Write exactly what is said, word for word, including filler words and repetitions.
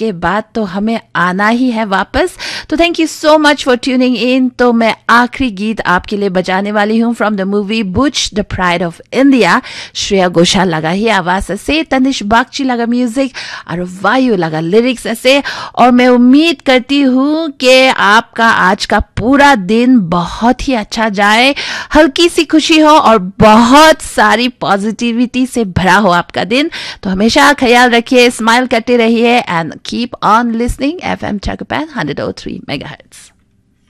उसके बाद तो हमें आना ही है वापस। तो thank you so much for tuning in. तो मैं आखिरी गीत आपके लिए बजाने वाली हूँ from the movie Buch the pride of India. Shreya Ghoshal लगा ही आवाज से, तनिष बागची लगा म्यूजिक और वायु लगा लिरिक्स ऐसे। और मैं उम्मीद करती हूँ कि आपका आज का पूरा दिन बहुत ही अच्छा जाए, हल्की सी खुशी हो और बहुत सारी पॉजिटिविटी से भरा हो आपका दिन। तो हमेशा ख्याल रखिए, स्माइल करते रहिए and keep on listening FM Chakapan one oh three megahertz.